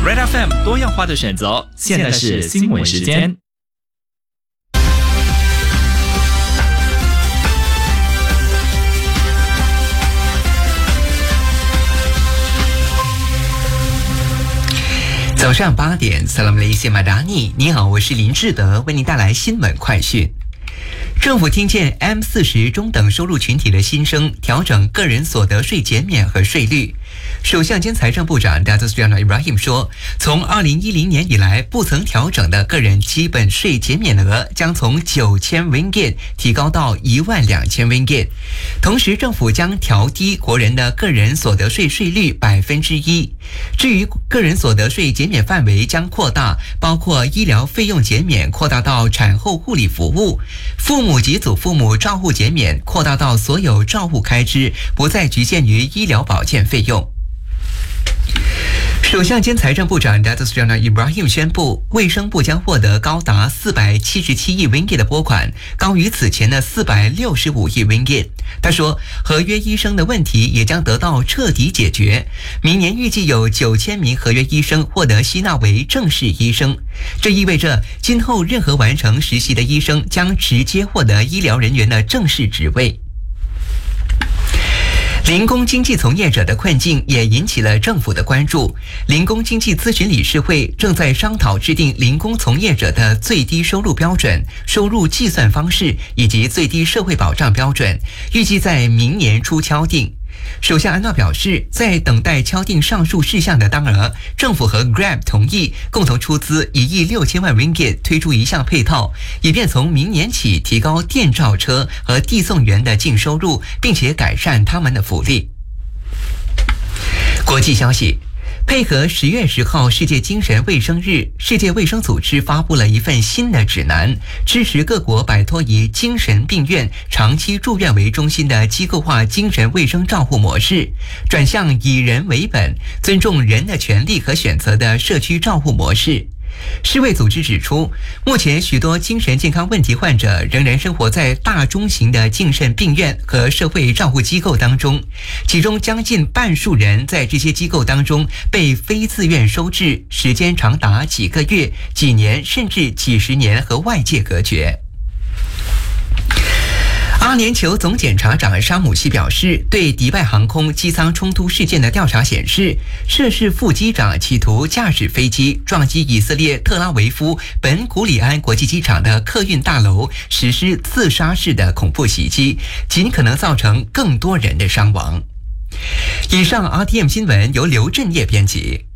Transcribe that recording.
Red FM 多样化的选择，现在是新闻时间。 早上8点 Salam Malaysia Madani， 你好，我是林志德，为您带来新闻快讯。政府听见 M40 中等收入群体的心声，调整个人所得税减免和税率。首相兼财政部长 Datuk Seri Anwar Ibrahim 说，从2010年以来不曾调整的个人基本税减免额将从9000 ringgit 提高到12000 ringgit。同时，政府将调低国人的个人所得税税率1%。至于个人所得税减免范围将扩大，包括医疗费用减免扩大到产后护理服务，父母及祖父母照护减免扩大到所有照护开支，不再局限于医疗保健费用。首相兼财政部长 Datuk Seri Anwar Ibrahim 宣布，卫生部将获得高达477亿 ringgit 的拨款，高于此前的465亿 ringgit。他说，合约医生的问题也将得到彻底解决。明年预计有9000名合约医生获得吸纳为正式医生，这意味着今后任何完成实习的医生将直接获得医疗人员的正式职位。零工经济从业者的困境也引起了政府的关注。零工经济咨询理事会正在商讨制定零工从业者的最低收入标准、收入计算方式以及最低社会保障标准，预计在明年初敲定。首相安娜表示，在等待敲定上述事项的当儿，政府和 Grab 同意共同出资1亿6千万 ringgit 推出一项配套，以便从明年起提高电召车和递送员的净收入，并且改善他们的福利。国际消息，配合10月10号世界精神卫生日，世界卫生组织发布了一份新的指南，支持各国摆脱以精神病院、长期住院为中心的机构化精神卫生照护模式，转向以人为本、尊重人的权利和选择的社区照护模式。世卫组织指出，目前许多精神健康问题患者仍然生活在大中型的精神病院和社会照护机构当中，其中将近半数人在这些机构当中被非自愿收治，时间长达几个月、几年甚至几十年，和外界隔绝。阿联酋总检察长沙姆西表示，对迪拜航空机舱冲突事件的调查显示，涉事副机长企图驾驶飞机撞击以色列特拉维夫本古里安国际机场的客运大楼，实施自杀式的恐怖袭击，极可能造成更多人的伤亡。以上 RTM 新闻由刘振业编辑。